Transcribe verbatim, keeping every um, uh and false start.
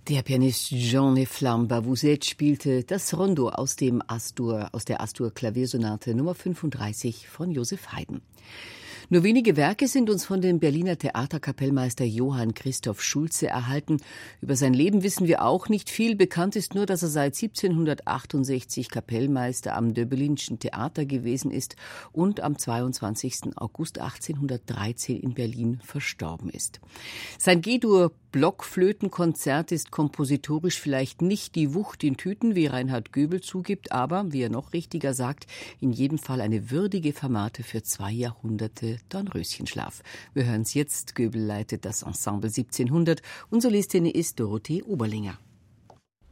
Der Pianist Jean Le Flamme Bavouzet spielte das Rondo aus dem Astur, aus der Astur-Klaviersonate Nummer fünfunddreißig von Joseph Haydn. Nur wenige Werke sind uns von dem Berliner Theaterkapellmeister Johann Christoph Schulze erhalten. Über sein Leben wissen wir auch nicht viel. Bekannt ist nur, dass er seit siebzehnhundertachtundsechzig Kapellmeister am Döbelinschen Theater gewesen ist und am zweiundzwanzigsten August achtzehnhundertdreizehn in Berlin verstorben ist. Sein G-Dur-Blockflötenkonzert ist kompositorisch vielleicht nicht die Wucht in Tüten, wie Reinhard Göbel zugibt, aber, wie er noch richtiger sagt, in jedem Fall eine würdige Fermate für zwei Jahrhunderte Dornröschenschlaf. Wir hören es jetzt. Göbel leitet das Ensemble siebzehnhundert und Solistin ist Dorothee Oberlinger.